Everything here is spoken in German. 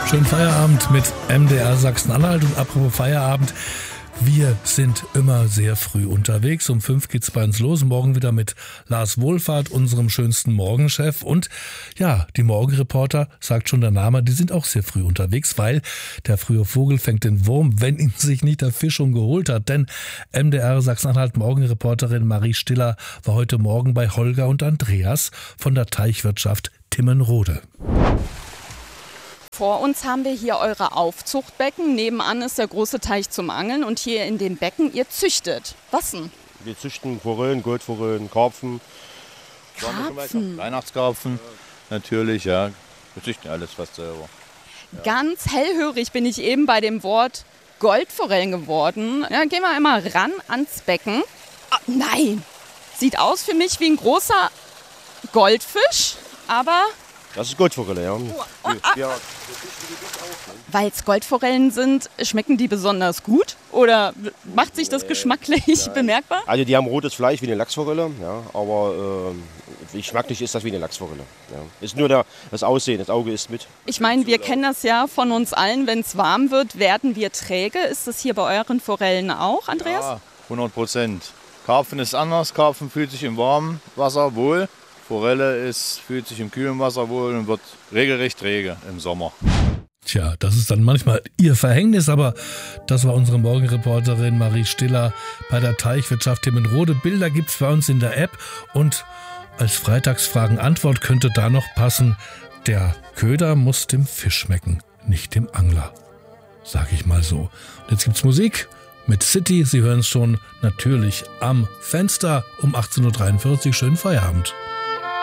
Schönen Feierabend mit MDR Sachsen-Anhalt. Und apropos Feierabend, wir sind immer sehr früh unterwegs. Um 5 geht's bei uns los. Morgen wieder mit Lars Wohlfahrt, unserem schönsten Morgenchef. Und ja, die Morgenreporter, sagt schon der Name, die sind auch sehr früh unterwegs, weil der frühe Vogel fängt den Wurm, wenn ihn sich nicht der Fisch schon geholt hat. Denn MDR Sachsen-Anhalt Morgenreporterin Marie Stiller war heute Morgen bei Holger und Andreas von der Teichwirtschaft Timmenrode. Vor uns haben wir hier eure Aufzuchtbecken. Nebenan ist der große Teich zum Angeln. Und hier in dem Becken, ihr züchtet. Was denn? Wir züchten Forellen, Goldforellen, Karpfen. Karpfen? Weihnachtskarpfen, natürlich, ja. Wir züchten alles fast selber. Ja. Ganz hellhörig bin ich eben bei dem Wort Goldforellen geworden. Ja, gehen wir einmal ran ans Becken. Oh, nein! Sieht aus für mich wie ein großer Goldfisch, aber... Das ist Goldforelle, ja. Weil es Goldforellen sind, schmecken die besonders gut? Oder macht sich das geschmacklich bemerkbar? Also die haben rotes Fleisch wie eine Lachsforelle, ja, aber geschmacklich ist das wie eine Lachsforelle. Ja. Ist nur das Aussehen, das Auge ist mit. Ich meine, wir kennen das ja von uns allen, wenn es warm wird, werden wir träge. Ist das hier bei euren Forellen auch, Andreas? Ja, 100%. Karpfen ist anders, Karpfen fühlt sich im warmen Wasser wohl. Forelle fühlt sich im kühlen Wasser wohl und wird regelrecht träge im Sommer. Tja, das ist dann manchmal ihr Verhängnis, aber das war unsere Morgenreporterin Marie Stiller bei der Teichwirtschaft Timmenrode. Bilder gibt's bei uns in der App und als Freitagsfragen-Antwort könnte da noch passen, der Köder muss dem Fisch schmecken, nicht dem Angler. Sag ich mal so. Und jetzt gibt's Musik mit City, Sie hören es schon, natürlich am Fenster um 18.43 Uhr. Schönen Feierabend.